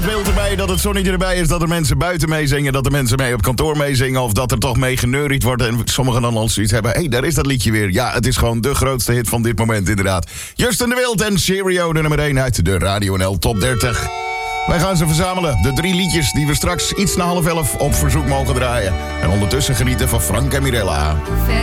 beeld erbij dat het zonnetje erbij is, dat er mensen buiten meezingen, dat er mensen mee op kantoor meezingen, of dat er toch mee geneuried wordt en sommigen dan al zoiets hebben. Hé, daar is dat liedje weer. Ja, het is gewoon de grootste hit van dit moment inderdaad. Justin de Wild en Cheerio, de nummer 1 uit de Radio NL Top 30. Wij gaan ze verzamelen. De 3 liedjes die we straks iets na 10:30 op verzoek mogen draaien. En ondertussen genieten van Frank en Mirella.